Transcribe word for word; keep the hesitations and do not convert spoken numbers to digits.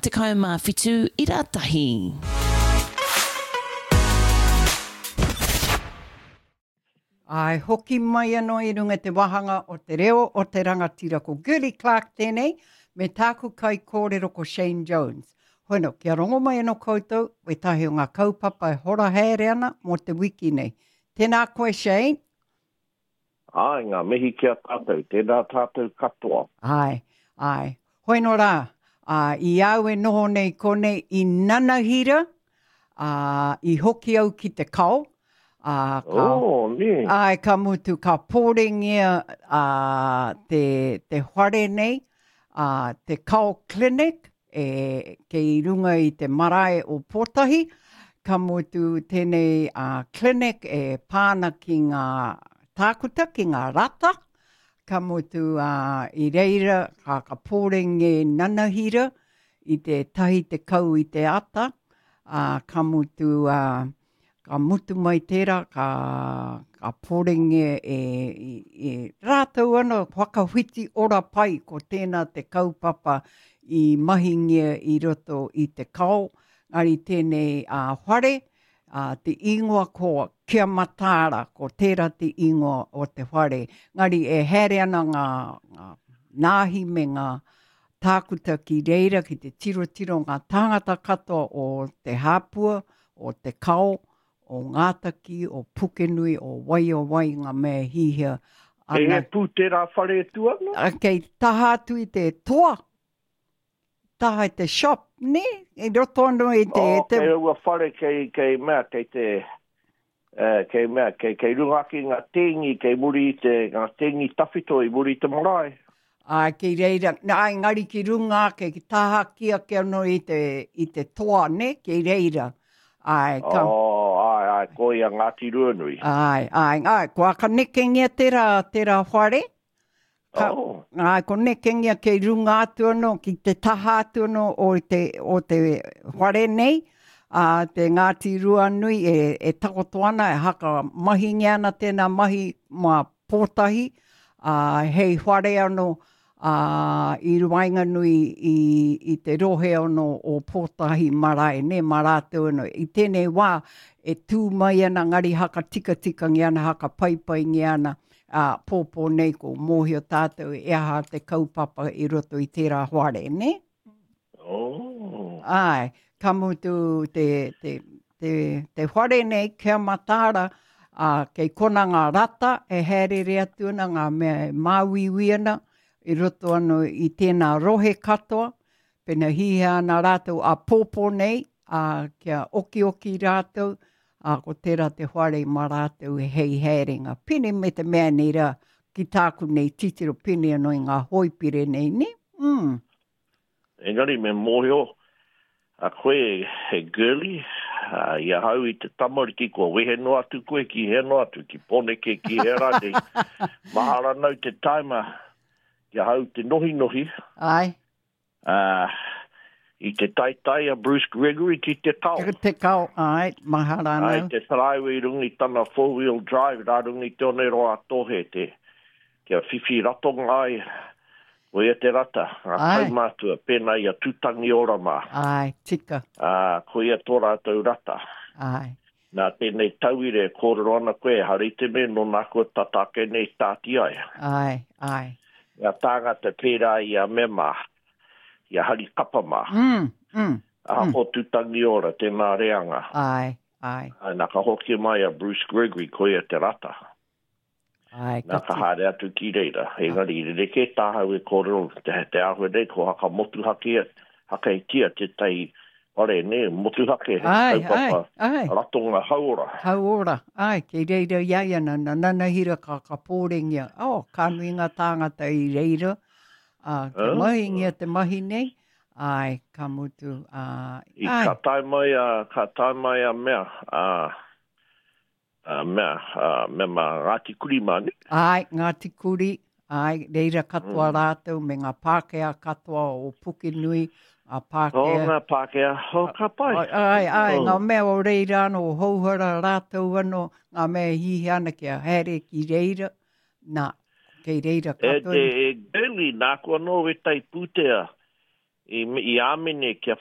Te kaumā whitu I rātahi. Ai, hoki mai anō I runga te wahanga o te reo o te rangatira ko Gilly Clark tēnei, me tāku kai kōrero ko Shane Jones. Hoino, kia rongo mai anō koutou, we tahi o ngā kaupapa e hora haere ana mo te wiki nei. Tēnā koe, Shane. Ai, ngā mihi kia tātou, tēnā tātou katoa. Ai, ai. Hoino rā, uh, I au e noho nei kone I nanahira, uh, I hoki au ki te kau. Uh, ka, oh, ne. Ai, ka mutu, ka pōrengia uh, te, te whare nei, uh, te kau clinic, e, ke I runga I te marae o Pōtahi, ka mutu tēnei uh, clinic e pāna ki ngā tākuta, ki ngā rata, ka mutu uh, I reira, ka, ka pōrenge nanahira, I te tahi te kau I te ata, uh, ka mutu, uh, ka mutu mai tērā, ka, ka pōrenge e, e, e rātou ana, whakawhiti ora pai ko tēnā te kaupapa I mahingia I roto I te kau, ngari tēnei uh, whare, uh, te ingoa ko kia matāra, ko tērā te ingoa o te whare. Ngari e here ana ngā, ngā nāhi me ngā tākuta ki reira, ki te tiro tiro ngā tāngata katoa o te hāpua, o te kau, o Ngātaki, o Pukenui, o Waio Wai, ngā mea hihia. Kei he pū tērā whare tua? Kei taha atu I te toa. Taha I te shop, ne? E roto anō I te... Oh, kei ua whare kei, kei mea, kei te... Uh, kei mea, kei, kei runga ki ngā tengi, kei muri te, ngā tengi tawhito I muri te marae. Ai, kei reira, ai, ngari ki runga, kei taha kia ke anō I te, I te toa, ne? Kei reira. Ai, ka... Oh, ai, ai, ko ia Ngāti Ruanui. Ai, ai, ai, kua ka nekengia tērā, tērā whare. Ka, oh. Ai, ko nekengia kei runga atu anō, ki te taha atu anō o te, o te whare nei. Uh, te Ngāti Ruanui e, e takoto ana, e haka mahi ana tēnā mahi mā Pōtahi. Uh, hei whare anō uh, I Ruainganui I, I te rohe anō o Pōtahi marae, ne marātu anō. I tēnei wā e tū mai ana ngari haka tika tika ngi ana, haka paipai ngi ana. Uh, pōpō nei ko mōhio tātou e aha te kaupapa I roto I tērā whare, ne? Oh. Ai, ka mutu te, te, te, te whare nei kia matāra, uh, kei kona ngā rata e herere atu ana ngā mea māwiwi ana I roto anu I tēnā rohe katoa, pena hiha ana rātou a pōpō nei, uh, kia oki oki rātou, a ko tērā te whare mā rātou e hei hēringa. Pini me te mea nei rā ki tāku nei titiro pini anō I ngā hoipire nei, ne? Mm. Engari me mōhio, a koe he girly, uh, ia hau I te tamariki ko wehe no atu koe ki he no atu, ki pone ke ki he rātei. Mahara nau te taima, ia hau te nohi nohi. Ai. Uh, I te taitai a Bruce Gregory ki te kau. Te kau, ai, mahara nau. Ai, te saraiwe I rungi tana four-wheel drive, rā rungi te one roa tohe te, kia whiwhi ratonga ai, o ia te rata, a kaumātua, pēnā ia tūtangi ora mā. Ai, tika. A, ko ia tō rātou rata. Ai. Nā tēnei tauire, kōrero ana koe, harei te me, no nā kua tatake nei tāti ai. Ai, ai. Ia tāngata pērā I a mema, ia hari kapa mā. Mm, mm, a mm. ho tūtangi ora, tēnā reanga. Ai, ai. Ai, nā ka hoki mai a Bruce Gregory, ko ia te rata. Ai, nā ka haere atu ki reira. Engari, I reke tāhau e kōrero, te, te ahue nei, ko haka motu hake, haka I tia te tai, ore, ne, motu hake, ai, kaupapa, ai, ai. ratonga hauora. Hauora, ai, kei reira iaiana, na nanahira ka ka pōrengia. Oh, kānuinga tāngata I reira. Uh, ke oh. mahingia te mahi nei. Ai, ka mutu. Uh, I ka tai mai a, ka tai mai a mea, a, a mea, a, mea ma Ngāti Kuri mani. Ai, Ngāti Kuri. Ai, reira katoa mm. rātou me ngā Pākehā katoa o Pukenui. A Pākehā. O ngā Pākehā, o ka pai. Ai, ai, oh. ngā mea o reira ano, o hauhara rātou ano, ngā mea hihi ana kia here ki reira. Nā, kei reira katoa. E te e geli nā kua no e tai pūtea i, i amene kia